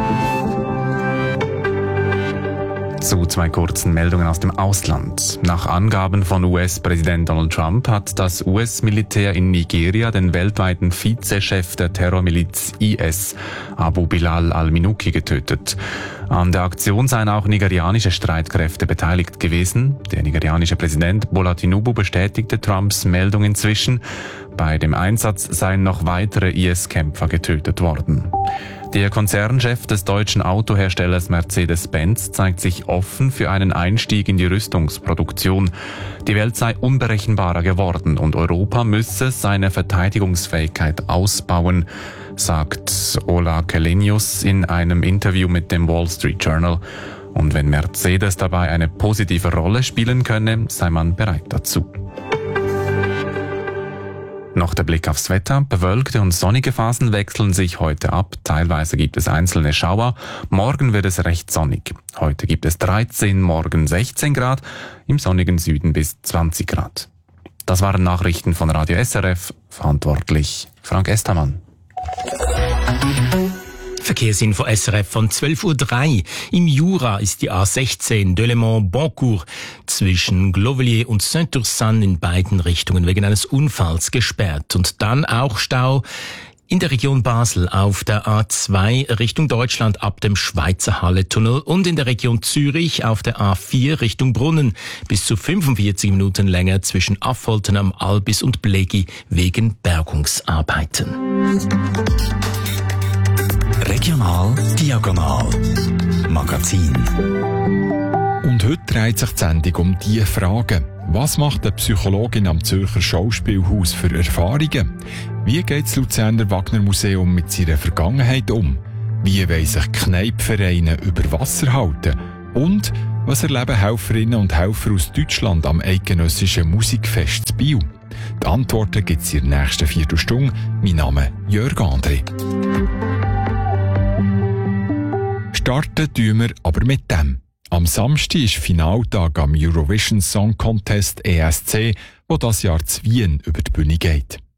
Zu zwei kurzen Meldungen aus dem Ausland. Nach Angaben von U S-Präsident Donald Trump hat das U S-Militär in Nigeria den weltweiten Vizechef der Terrormiliz I S, Abu Bilal al-Minuki, getötet. An der Aktion seien auch nigerianische Streitkräfte beteiligt gewesen. Der nigerianische Präsident Bola Tinubu bestätigte Trumps Meldung inzwischen. Bei dem Einsatz seien noch weitere I S-Kämpfer getötet worden. Der Konzernchef des deutschen Autoherstellers Mercedes-Benz zeigt sich offen für einen Einstieg in die Rüstungsproduktion. Die Welt sei unberechenbarer geworden und Europa müsse seine Verteidigungsfähigkeit ausbauen, sagt Ola Källenius in einem Interview mit dem Wall Street Journal. Und wenn Mercedes dabei eine positive Rolle spielen könne, sei man bereit dazu. Noch der Blick aufs Wetter. Bewölkte und sonnige Phasen wechseln sich heute ab. Teilweise gibt es einzelne Schauer. Morgen wird es recht sonnig. Heute gibt es dreizehn, morgen sechzehn Grad, im sonnigen Süden bis zwanzig Grad. Das waren Nachrichten von Radio S R F. Verantwortlich Frank Estermann. Verkehrsinfo S R F von zwölf Uhr drei. Im Jura ist die A sechzehn Delémont-Boncourt zwischen Glovelier und Saint-Ursanne in beiden Richtungen wegen eines Unfalls gesperrt. Und dann auch Stau in der Region Basel auf der A zwei Richtung Deutschland ab dem Schweizer Halle-Tunnel und in der Region Zürich auf der A vier Richtung Brunnen bis zu fünfundvierzig Minuten länger zwischen Affolten am Albis und Blegi wegen Bergungsarbeiten. Regional Diagonal Magazin. Und heute dreht sich die Sendung um diese Fragen. Was macht eine Psychologin am Zürcher Schauspielhaus für Erfahrungen? Wie geht das Luzerner Wagner Museum mit seiner Vergangenheit um? Wie wollen sich Kneippvereine über Wasser halten? Und was erleben Helferinnen und Helfer aus Deutschland am eidgenössischen Musikfest in Biel? Die Antworten gibt es in der nächsten Viertelstunde. Mein Name ist Jörg André. Starten tun wir aber mit dem. Am Samstag ist Finaltag am Eurovision Song Contest E S C, wo das Jahr zu Wien über die Bühne geht.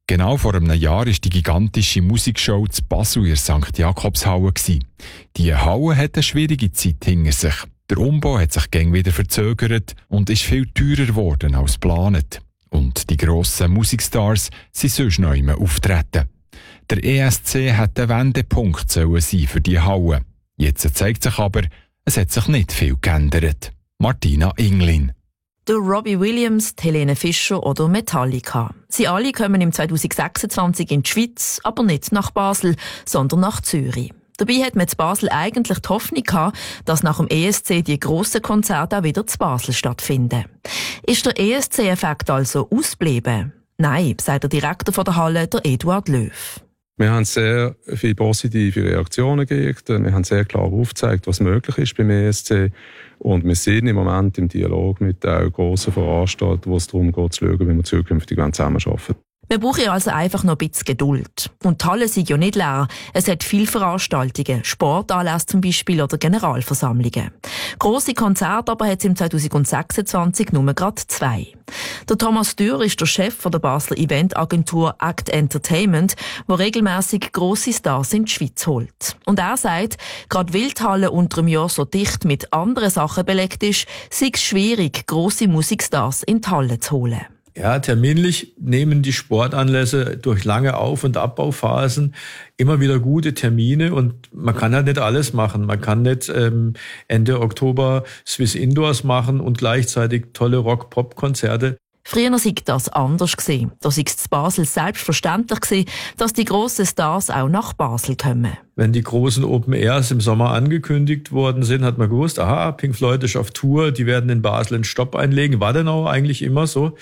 Genau vor einem Jahr war die gigantische Musikshow zu Basel in der Sankt Jakobshalle. Die Halle hat eine schwierige Zeit hinter sich. Der Umbau hat sich gäng wieder verzögert und ist viel teurer geworden als geplant. Und die grossen Musikstars sind sonst noch immer auftreten. Der E S C hat der Wendepunkt sein für die Halle. Jetzt zeigt sich aber, es hat sich nicht viel geändert. Martina Inglin. Der Robbie Williams, Helene Fischer oder Metallica. Sie alle kommen im zwanzig sechsundzwanzig in die Schweiz, aber nicht nach Basel, sondern nach Zürich. Dabei hat man in Basel eigentlich die Hoffnung gehabt, dass nach dem E S C die grossen Konzerte auch wieder in Basel stattfinden. Ist der E S C-Effekt also ausgeblieben? Nein, sagt der Direktor von der Halle, der Eduard Löw. Wir haben sehr viele positive Reaktionen gekriegt. Wir haben sehr klar aufgezeigt, was möglich ist beim E S C. Und wir sind im Moment im Dialog mit den grossen Veranstaltern, wo es darum geht, zu schauen, wie wir zukünftig zusammenarbeiten. Wir brauchen also einfach noch ein bisschen Geduld. Und die Halle sind ja nicht leer. Es hat viele Veranstaltungen, Sportanlässe zum Beispiel oder Generalversammlungen. Grosse Konzerte aber hat es im zwanzig sechsundzwanzig nur gerade zwei. Der Thomas Dürr ist der Chef von der Basler Eventagentur Act Entertainment, der regelmäßig grosse Stars in die Schweiz holt. Und er sagt, gerade weil die Halle unter dem Jahr so dicht mit anderen Sachen belegt ist, sei es schwierig, grosse Musikstars in die Halle zu holen. Ja, terminlich nehmen die Sportanlässe durch lange Auf- und Abbauphasen immer wieder gute Termine und man kann halt nicht alles machen. Man kann nicht ähm, Ende Oktober Swiss Indoors machen und gleichzeitig tolle Rock-Pop-Konzerte. Früher sei das anders gewesen. Da sei es zu Basel selbstverständlich gewesen, dass die grossen Stars auch nach Basel kommen. Wenn die großen Open Airs im Sommer angekündigt worden sind, hat man gewusst, aha, Pink Floyd ist auf Tour, die werden in Basel einen Stopp einlegen. War denn auch eigentlich immer so.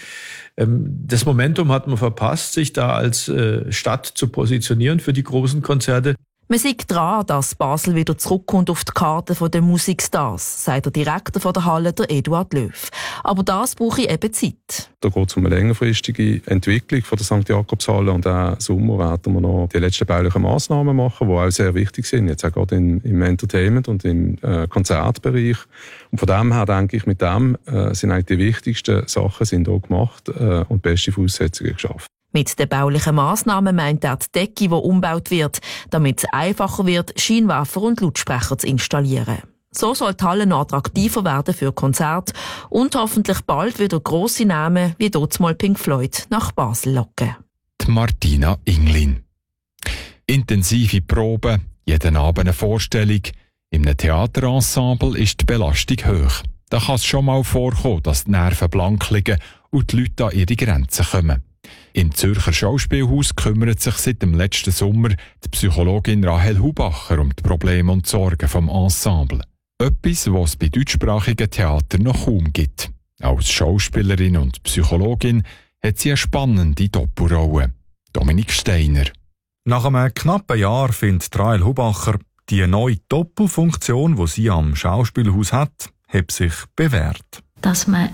Das Momentum hat man verpasst, sich da als Stadt zu positionieren für die großen Konzerte. Man sieht dran, dass Basel wieder zurückkommt auf die Karte der Musikstars, sagt der Direktor von der Halle, der Eduard Löw. Aber das brauche ich eben Zeit. Da geht es um eine längerfristige Entwicklung von der Sankt Jakobshalle und auch im Sommer werden wir noch die letzten baulichen Massnahmen machen, die auch sehr wichtig sind, jetzt auch gerade in, im Entertainment und im äh, Konzertbereich. Und von dem her denke ich, mit dem äh, sind eigentlich die wichtigsten Sachen sind hier gemacht äh, und beste Voraussetzungen geschaffen. Mit den baulichen Massnahmen meint er die Decke, die umgebaut wird, damit es einfacher wird, Scheinwerfer und Lautsprecher zu installieren. So soll die Halle noch attraktiver werden für Konzerte und hoffentlich bald wieder grosse Namen wie dort mal Pink Floyd nach Basel locken. Die Martina Inglin. Intensive Proben, jeden Abend eine Vorstellung. In einem Theaterensemble ist die Belastung hoch. Da kann es schon mal vorkommen, dass die Nerven blank liegen und die Leute an ihre Grenzen kommen. Im Zürcher Schauspielhaus kümmert sich seit dem letzten Sommer die Psychologin Rahel Hubacher um die Probleme und Sorgen vom Ensemble. Etwas, was es bei deutschsprachigen Theatern noch kaum gibt. Als Schauspielerin und Psychologin hat sie eine spannende Doppelrolle. Dominik Steiner. Nach einem knappen Jahr findet Rahel Hubacher, die neue Doppelfunktion, die sie am Schauspielhaus hat, hat sich bewährt. Dass man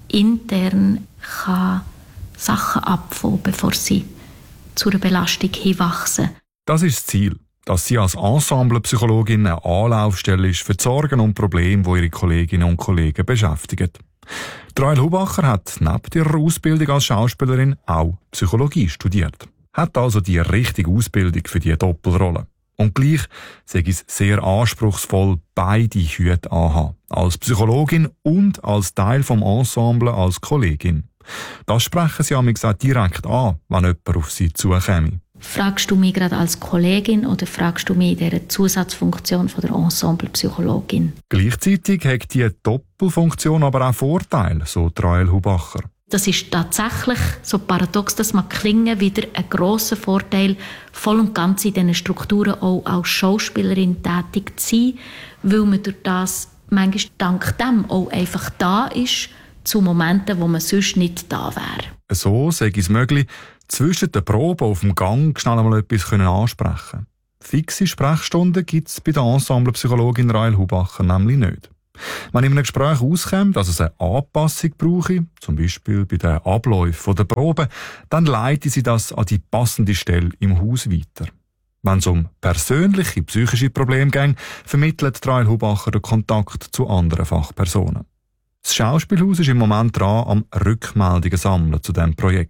intern kann Sachen abfangen, bevor sie zu einer Belastung hinwachsen. Das ist das Ziel, dass sie als Ensemblepsychologin eine Anlaufstelle ist für die Sorgen und Probleme, die ihre Kolleginnen und Kollegen beschäftigen. Rahel Hubacher hat neben ihrer Ausbildung als Schauspielerin auch Psychologie studiert. Hat also die richtige Ausbildung für die Doppelrolle. Und gleich sei es sehr anspruchsvoll, beide Hüte anhaben. Als Psychologin und als Teil vom Ensemble als Kollegin. Das sprechen sie amigs auch direkt an, wenn jemand auf sie zukäme. Fragst du mich gerade als Kollegin oder fragst du mich in dieser Zusatzfunktion von der Ensemblepsychologin? Gleichzeitig hat die Doppelfunktion aber auch Vorteile, so Rahel Hubacher. Das ist tatsächlich, so paradox das mag klingen, wieder ein grosser Vorteil, voll und ganz in diesen Strukturen auch als Schauspielerin tätig zu sein, weil man durch das manchmal dank dem auch einfach da ist, zu Momenten, wo man sonst nicht da wäre. So sei es möglich, zwischen den Proben auf dem Gang schnell einmal etwas ansprechen. Fixe Sprechstunden gibt es bei der Ensemblepsychologin Rahel Hubacher nämlich nicht. Wenn in einem Gespräch auskommt, dass es eine Anpassung brauche, zum Beispiel bei den Abläufen der Probe, dann leitet sie das an die passende Stelle im Haus weiter. Wenn es um persönliche psychische Probleme geht, vermittelt Rahel Hubacher den Kontakt zu anderen Fachpersonen. Das Schauspielhaus ist im Moment dran am Rückmeldungen sammeln zu diesem Projekt.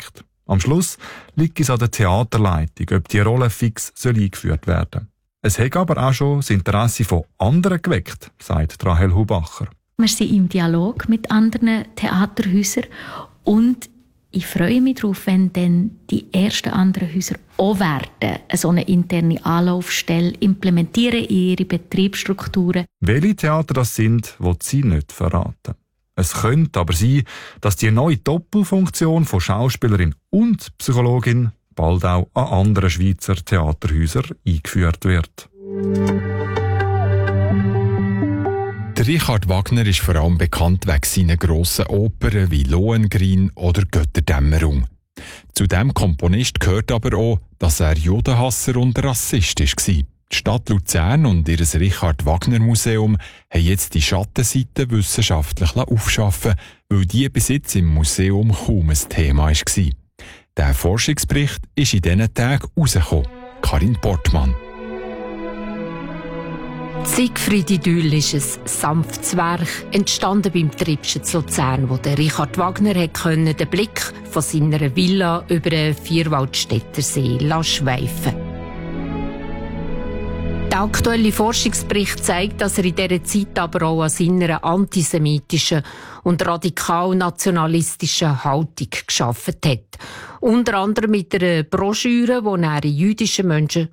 Am Schluss liegt es an der Theaterleitung, ob die Rolle fix soll eingeführt werden. Es hat aber auch schon das Interesse von anderen geweckt, sagt Rahel Hubacher. Wir sind im Dialog mit anderen Theaterhäusern und ich freue mich darauf, wenn dann die ersten anderen Häuser auch werden, so eine interne Anlaufstelle implementieren in ihre Betriebsstrukturen. Welche Theater das sind, will sie nicht verraten. Es könnte aber sein, dass die neue Doppelfunktion von Schauspielerin und Psychologin bald auch an anderen Schweizer Theaterhäusern eingeführt wird. Der Richard Wagner ist vor allem bekannt wegen seiner grossen Opern wie Lohengrin oder Götterdämmerung. Zu dem Komponist gehört aber auch, dass er Judenhasser und Rassist war. Die Stadt Luzern und ihr Richard Wagner Museum haben jetzt die Schattenseite wissenschaftlich aufschaffen, weil die bis jetzt im Museum kaum ein Thema war. Der Forschungsbericht ist in diesen Tagen rausgekommen. Karin Portmann. Siegfried Idyll ist ein sanftes Werk, entstanden beim Tripschen zu Luzern, wo der Richard Wagner konnte den Blick von seiner Villa über den Vierwaldstättersee schweifen. Der aktuelle Forschungsbericht zeigt, dass er in dieser Zeit aber auch an seiner antisemitischen und radikal-nationalistischen Haltung geschaffen hat. Unter anderem mit einer Broschüre, die er jüdischen Menschen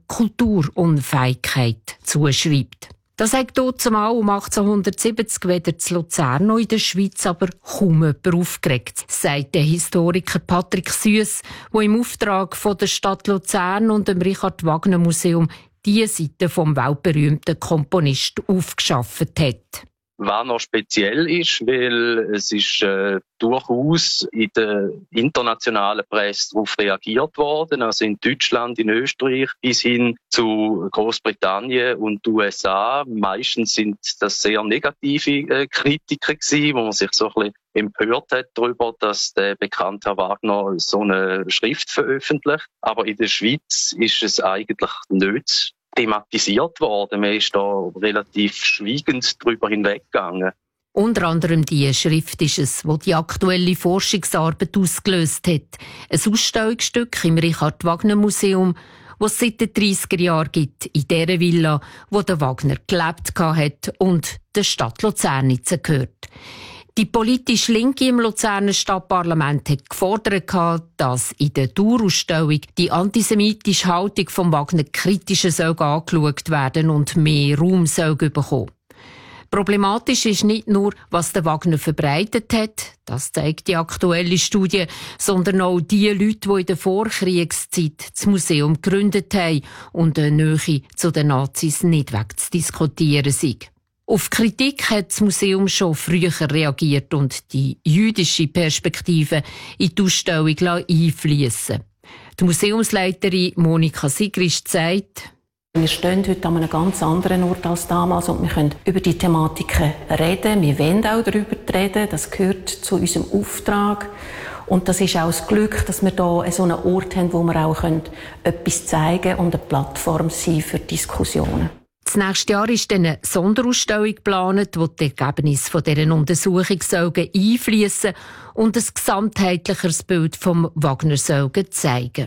Kulturunfähigkeit zuschreibt. Das hat dort zumal um achtzehnhundertsiebzig weder zu Luzern noch in der Schweiz aber kaum jemand aufgeregt, sagt der Historiker Patrick Süss, der im Auftrag von der Stadt Luzern und dem Richard Wagner Museum die Seite vom weltberühmten Komponist aufgeschafft hat. Was noch speziell ist, weil es ist äh, durchaus in der internationalen Presse darauf reagiert worden, also in Deutschland, in Österreich bis hin zu Großbritannien und den U S A. Meistens sind das sehr negative äh, Kritiker gewesen, wo man sich so ein bisschen empört hat darüber, dass der bekannte Herr Wagner so eine Schrift veröffentlicht. Aber in der Schweiz ist es eigentlich nicht thematisiert worden. Man ist da relativ schweigend darüber hinweggegangen. Unter anderem die Schrift ist es, die die aktuelle Forschungsarbeit ausgelöst hat. Ein Ausstellungsstück im Richard Wagner Museum, das es seit den dreissiger Jahren gibt, in der Villa, wo der Wagner gelebt hat und der Stadt Luzern jetzt gehört. Die politisch Linke im Luzerner Stadtparlament hat gefordert, dass in der Dauerausstellung die antisemitische Haltung von Wagner kritischer soll angeschaut werden und mehr Raum soll bekommen. Problematisch ist nicht nur, was der Wagner verbreitet hat, das zeigt die aktuelle Studie, sondern auch die Leute, die in der Vorkriegszeit das Museum gegründet haben und eine Nähe zu den Nazis nicht wegzudiskutieren sind. Auf Kritik hat das Museum schon früher reagiert und die jüdische Perspektive in die Ausstellung einfließen. Die Museumsleiterin Monika Sigrist sagt: Wir stehen heute an einem ganz anderen Ort als damals und wir können über die Thematiken reden. Wir wollen auch darüber reden. Das gehört zu unserem Auftrag. Und das ist auch das Glück, dass wir hier so einen Ort haben, wo wir auch etwas zeigen können und eine Plattform sein für Diskussionen. Das nächste Jahr ist eine Sonderausstellung geplant, wo die Ergebnisse dieser Untersuchung einfließen und ein gesamtheitlicheres Bild vom Wagner zeigen.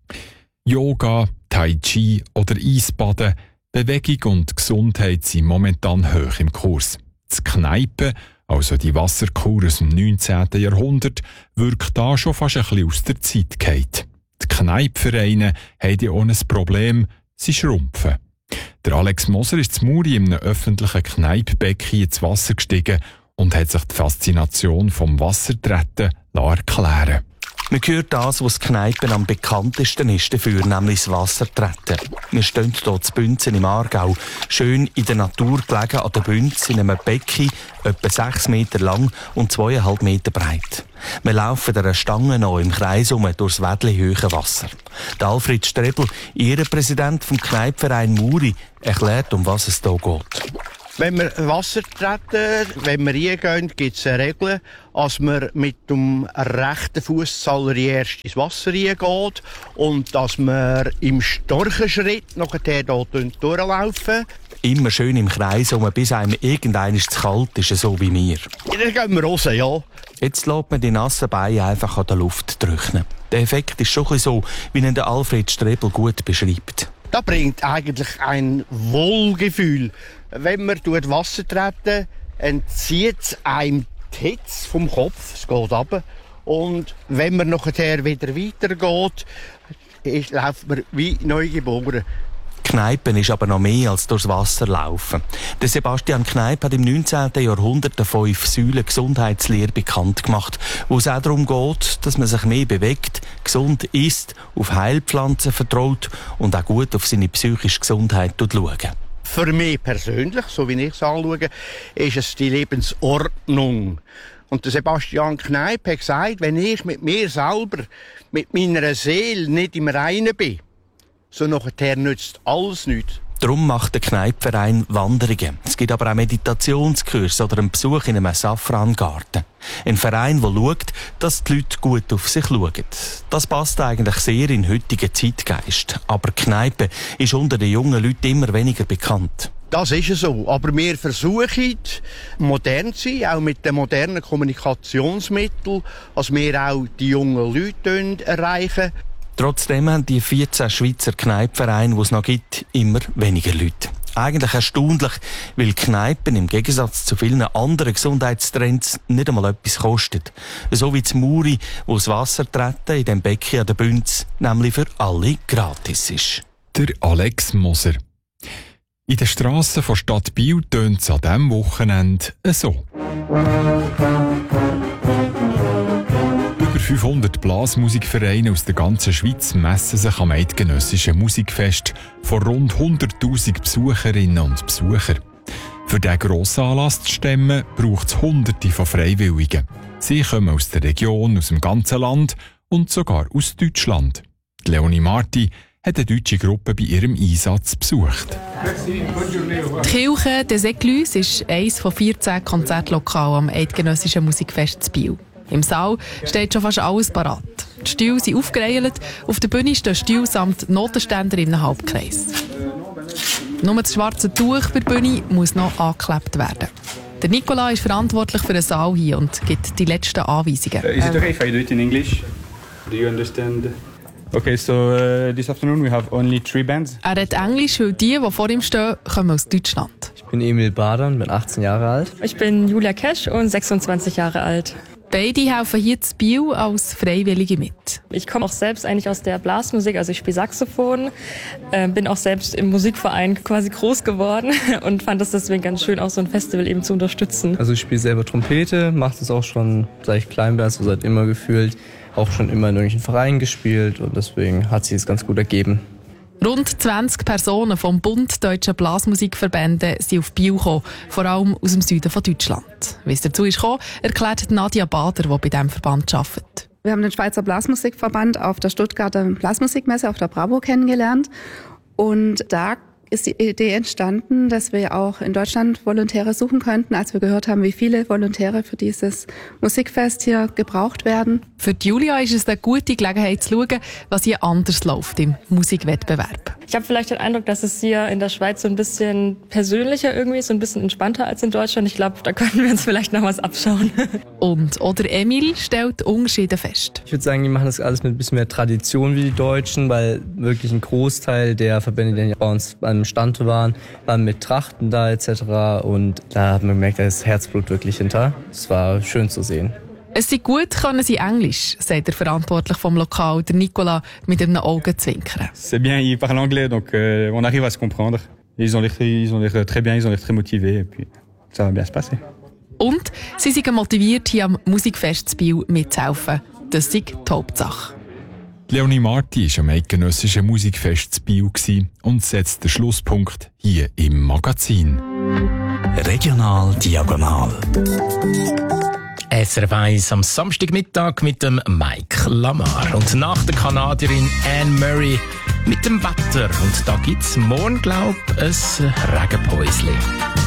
Yoga, Tai Chi oder Eisbaden, Bewegung und Gesundheit sind momentan hoch im Kurs. Das Kneipen, also die Wasserkur aus dem neunzehnten Jahrhundert, wirkt da schon fast ein bisschen aus der Zeit gefallen. Die Kneippvereine haben ja auch ein Problem, sie schrumpfen. Der Alex Moser ist zu Muri in einem öffentlichen Kneippbecken ins Wasser gestiegen und hat sich die Faszination vom Wassertreten erklären. Man hört das, was Kneipen am bekanntesten ist dafür, nämlich das Wassertreten. Wir stehen hier zu Bünzen im Aargau, schön in der Natur gelegen an der Bünz in einem Becken, etwa sechs Meter lang und zweieinhalb Meter breit. Wir laufen der Stange noch im Kreis um durchs Wädli-hohe Wasser. Der Alfred Strebel, Ehrenpräsident vom Kneippverein Muri, erklärt, um was es hier geht. Wenn wir Wasser treten, wenn wir reingehen, gibt es eine Regel, dass man mit dem rechten Fuß zuallererst ins Wasser reingeht und dass wir im starken Schritt nachher hier durchlaufen. Immer schön im Kreis um, bis einem irgendeiner zu kalt ist, so wie mir. Ja, dann gehen wir raus, ja. Jetzt lässt man die nassen Beine einfach an der Luft trocknen. Der Effekt ist schon ein bisschen so, wie ihn der Alfred Strebel gut beschreibt. Das bringt eigentlich ein Wohlgefühl. Wenn man durch Wasser treten, entzieht es einem die Hitze vom Kopf, es geht runter. Und wenn man nachher wieder weitergeht, ist, läuft man wie neugeboren. Kneipen ist aber noch mehr als durchs Wasser laufen. Der Sebastian Kneipp hat im neunzehnten Jahrhundert eine fünf Säulen Gesundheitslehre bekannt gemacht, wo es auch darum geht, dass man sich mehr bewegt, gesund isst, auf Heilpflanzen vertraut und auch gut auf seine psychische Gesundheit schaut. Für mich persönlich, so wie ich es anschaue, ist es die Lebensordnung. Und der Sebastian Kneipp hat gesagt, wenn ich mit mir selber, mit meiner Seele nicht im Reinen bin, so nachher nützt alles nichts. Darum macht der Kneippverein Wanderungen. Es gibt aber auch Meditationskurse oder einen Besuch in einem Safrangarten. Ein Verein, der schaut, dass die Leute gut auf sich schauen. Das passt eigentlich sehr in den heutigen Zeitgeist. Aber Kneipe ist unter den jungen Leuten immer weniger bekannt. Das ist es so. Aber wir versuchen, modern zu sein, auch mit den modernen Kommunikationsmitteln, dass wir auch die jungen Leute erreichen. Trotzdem haben die vierzehn Schweizer Kneippvereine, die es noch gibt, immer weniger Leute. Eigentlich erstaunlich, weil Kneipen im Gegensatz zu vielen anderen Gesundheitstrends nicht einmal etwas kosten. So wie die Muri, wo das Wasser treten in dem Becken an der Bünz nämlich für alle gratis ist. Der Alex Moser. In den Strassen der Stadt Biel tönt es an diesem Wochenende so. Über fünfhundert Blasmusikvereine aus der ganzen Schweiz messen sich am Eidgenössischen Musikfest von rund hunderttausend Besucherinnen und Besuchern. Für diesen grossen Anlass zu stemmen, braucht es Hunderte von Freiwilligen. Sie kommen aus der Region, aus dem ganzen Land und sogar aus Deutschland. Die Leonie Marti hat eine deutsche Gruppe bei ihrem Einsatz besucht. Die Kirche des Éclus ist eines von vierzehn Konzertlokalen am Eidgenössischen Musikfest in Biel. Im Saal steht schon fast alles parat. Die Stühle sind aufgereiht, auf der Bühne stehen Stühle samt Notenständer in einem Halbkreis. Nur das schwarze Tuch bei der Bühne muss noch angeklebt werden. Der Nicola ist verantwortlich für den Saal hier und gibt die letzten Anweisungen. Uh, is it okay if I do it in English? Do you understand? Okay, so uh, this afternoon we have only three bands. Er redet Englisch, weil die, die vor ihm stehen, kommen aus Deutschland. Ich bin Emil Bader und bin achtzehn Jahre alt. Ich bin Julia Kesch und sechsundzwanzig Jahre alt. Beide helfen hier zu Biel als Freiwillige mit. Ich komme auch selbst eigentlich aus der Blasmusik, also ich spiele Saxophon, äh, bin auch selbst im Musikverein quasi groß geworden und fand es deswegen ganz schön, auch so ein Festival eben zu unterstützen. Also ich spiele selber Trompete, mache das auch schon seit ich klein bin, also seit immer gefühlt, auch schon immer in irgendwelchen Vereinen gespielt und deswegen hat sich es ganz gut ergeben. Rund zwanzig Personen vom Bund Deutscher Blasmusikverbände sind auf Biel gekommen, vor allem aus dem Süden von Deutschland. Wie es dazu ist gekommen, erklärt Nadia Bader, die bei diesem Verband arbeitet. Wir haben den Schweizer Blasmusikverband auf der Stuttgarter Blasmusikmesse auf der Bravo kennengelernt. Und da ist die Idee entstanden, dass wir auch in Deutschland Volontäre suchen könnten, als wir gehört haben, wie viele Volontäre für dieses Musikfest hier gebraucht werden. Für Julia ist es eine gute Gelegenheit zu schauen, was hier anders läuft im Musikwettbewerb. Ich habe vielleicht den Eindruck, dass es hier in der Schweiz so ein bisschen persönlicher irgendwie ist, so ein bisschen entspannter als in Deutschland. Ich glaube, da könnten wir uns vielleicht noch was abschauen. Und oder Emil stellt Unterschiede fest. Ich würde sagen, die machen das alles mit ein bisschen mehr Tradition wie die Deutschen, weil wirklich ein Großteil der Verbände, die bei uns beim Stand waren, waren mit Trachten da et cetera. Und da hat man gemerkt, da ist Herzblut wirklich hinter. Es war schön zu sehen. Es sei gut, können sie Englisch, sagt der Verantwortliche vom Lokal, der Nicola, mit einem Augenzwinkern. C'est bien, ils parlent anglais, donc euh, on arrive à se comprendre. Ils ont l'air, ils ont l'air très bien, ils ont l'air très motivés, et puis ça va bien se passer. Und sie sind motiviert, hier am Musikfest zu Biel mitzuhelfen. Das ist die Hauptsache. Leonie Marti war am Eidgenössischen Musikfest zu Biel und setzt den Schlusspunkt hier im Magazin. Regional Diagonal. S R F eins am Samstagmittag mit dem Mike Lamar. Und nach der Kanadierin Anne Murray mit dem Wetter. Und da gibt's morgen, glaub ich, ein Regenpäuschen.